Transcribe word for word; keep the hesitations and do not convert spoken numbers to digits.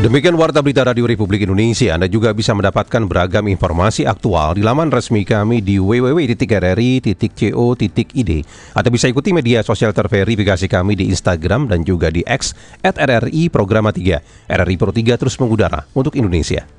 Demikian Warta Berita Radio Republik Indonesia. Anda juga bisa mendapatkan beragam informasi aktual di laman resmi kami di w w w titik r r i titik co titik i d atau bisa ikuti media sosial terverifikasi kami di Instagram dan juga di X at r r i programa tiga. R R I Pro tiga terus mengudara untuk Indonesia.